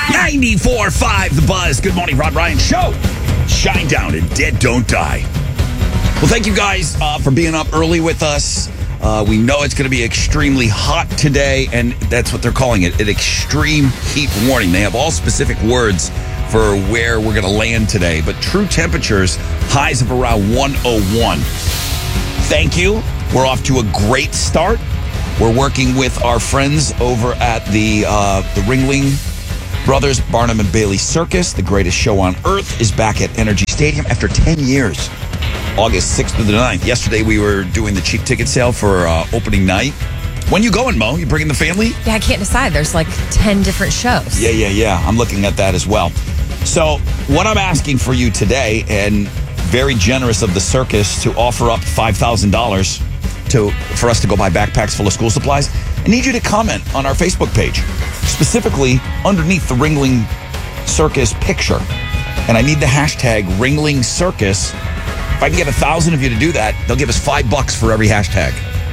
94.5 The Buzz. Good morning, Rod Ryan Show. Shine down and dead don't die. Well, thank you guys for being up early with us. We know it's going to be extremely hot today, and that's what they're calling it, an extreme heat warning. They have all specific words for where we're going to land today, but true temperatures, highs of around 101. Thank you. We're off to a great start. We're working with our friends over at the Ringling Brothers Barnum and Bailey Circus. The greatest show on earth is back at Energy Stadium after 10 years. August 6th to the 9th. Yesterday we were doing the cheap ticket sale for opening night. When you going, Mo? You bringing the family? Yeah, I can't decide. There's like 10 different shows. Yeah. I'm looking at that as well. So what I'm asking for you today, and very generous of the circus to offer up $5,000 for us to go buy backpacks full of school supplies, I need you to comment on our Facebook page, specifically underneath the Ringling Circus picture. And I need the hashtag Ringling Circus. If I can get 1,000 of you to do that, they'll give us $5 for every hashtag.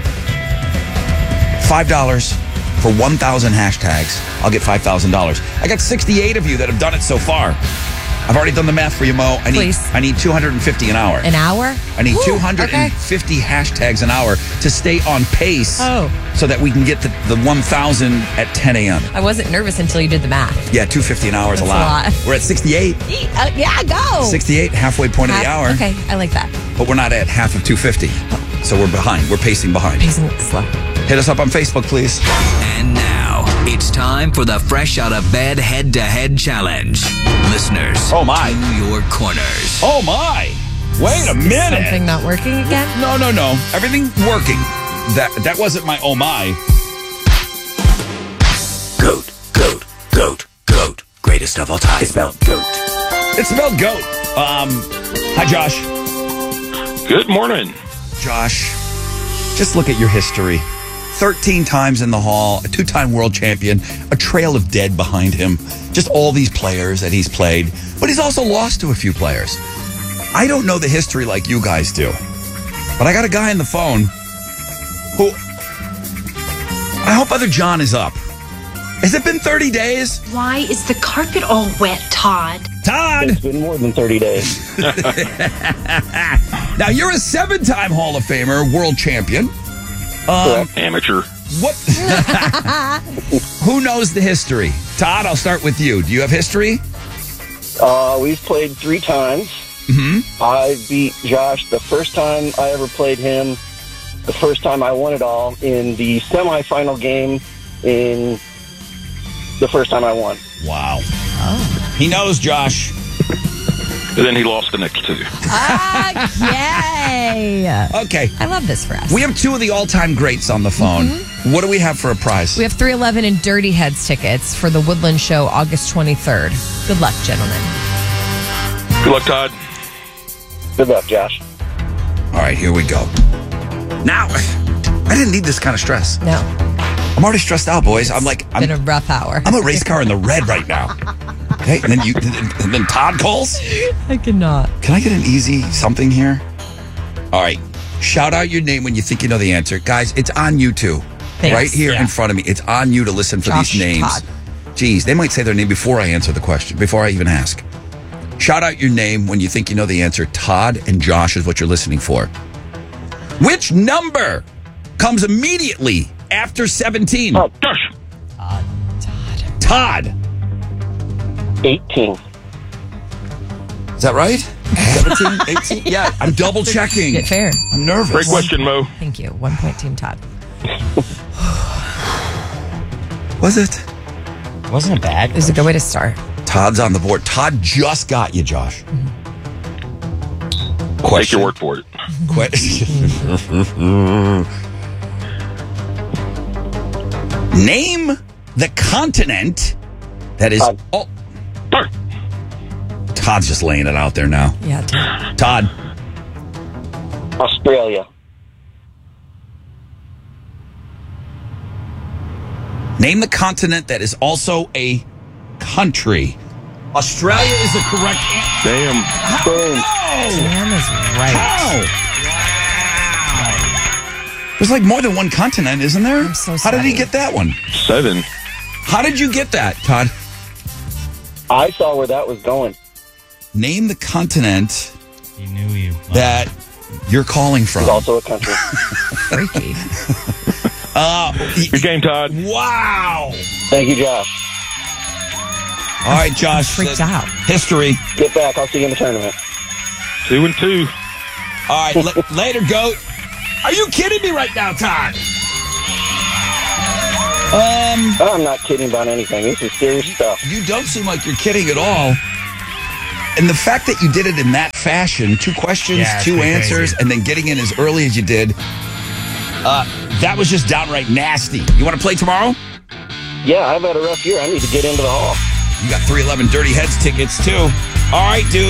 $5 for 1,000 hashtags. I'll get $5,000. I got 68 of you that have done it so far. I've already done the math for you, Mo. I need 250 an hour. An hour? I need 250 hashtags an hour to stay on pace so that we can get the 1,000 at 10 a.m. I wasn't nervous until you did the math. Yeah, 250 an hour is a lot. We're at 68. Yeah, go. 68, halfway point of the hour. Okay, I like that. But we're not at half of 250. So we're behind. We're pacing behind. Pacing slow. Hit us up on Facebook, please. And now, it's time for the Fresh Out of Bed Head-to-Head Challenge. Listeners, oh my, to your corners. Oh my! Wait a minute. Something not working again? No. Everything working. That wasn't my oh my. Goat. Greatest of all time. It's spelled goat. It's spelled goat. Hi, Josh. Good morning. Josh, just look at your history. 13 times in the Hall, a 2-time world champion, a trail of dead behind him. Just all these players that he's played. But he's also lost to a few players. I don't know the history like you guys do. But I got a guy on the phone who I hope other John is up. Has it been 30 days? Why is the carpet all wet, Todd? It's been more than 30 days. Now, you're a 7-time Hall of Famer, world champion. Amateur. What? Who knows the history? Todd, I'll start with you. Do you have history? We've played 3 times. Mm-hmm. I beat Josh the first time I ever played him. The first time I won it all in the semifinal game in the first time I won. Wow. Oh. He knows, Josh. And then he lost the next 2. Yay. Okay. I love this for us. We have 2 of the all-time greats on the phone. Mm-hmm. What do we have for a prize? We have 311 and Dirty Heads tickets for the Woodland Show August 23rd. Good luck, gentlemen. Good luck, Todd. Good luck, Josh. All right, here we go. Now, I didn't need this kind of stress. No. I'm already stressed out, boys. I'm been a rough hour. I'm a race car in the red right now. Okay, and then Todd calls? I cannot. Can I get an easy something here? All right. Shout out your name when you think you know the answer. Guys, it's on you too. Thanks. Right here in front of me. It's on you to listen for Josh, these names. Todd. Geez, they might say their name before I answer the question, before I even ask. Shout out your name when you think you know the answer. Todd and Josh is what you're listening for. Which number comes immediately after 17? Oh, Josh. Todd. 18. Is that right? 17, 18? Yeah, I'm double checking. Get fair. I'm nervous. Great question, Mo. Thank you. 1 point, Team Todd. Was it? Wasn't it bad? It was a good way to start. Todd's on the board. Todd just got you, Josh. I'll take your word for it. Name the continent that is... Todd's just laying it out there now. Yeah, Todd. Australia. Name the continent that is also a country. Australia is the correct answer. Damn. Boom. Sam is right. How? There's like more than one continent, isn't there? I'm so How did he sorry. get that one? 7. How did you get that, Todd? I saw where that was going. Name the continent He knew you. that you're calling from. It's also a country. Freaky. Good game, Todd. Wow. Thank you, Josh. All right, Josh. Freaked out. History. Get back. I'll see you in the tournament. 2-2. All right, later, GOAT. Are you kidding me right now, Todd? I'm not kidding about anything. This is serious stuff. You don't seem like you're kidding at all. And the fact that you did it in that fashion, 2 questions, Yeah, it's 2 pretty answers, crazy. and then getting in as early as you did, that was just downright nasty. You want to play tomorrow? Yeah, I've had a rough year. I need to get into the hall. You got 311 Dirty Heads tickets, too. All right, dude.